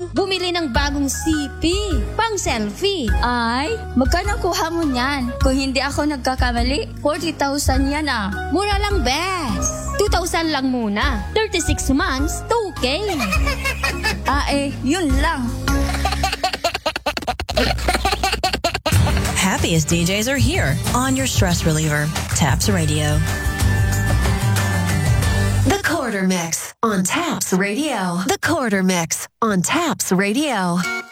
bumili ng bagong CP, pang selfie. Ay, magkano kuha mo niyan? Kung hindi ako nagkakamali, 40,000 yan ah. Mura lang, bes. 2,000 lang muna. 36 months, 2K. Yun lang. Happiest DJs are here on your stress reliever, Taps Radio. The Quarter Mix on Taps Radio. The Quarter Mix on Taps Radio.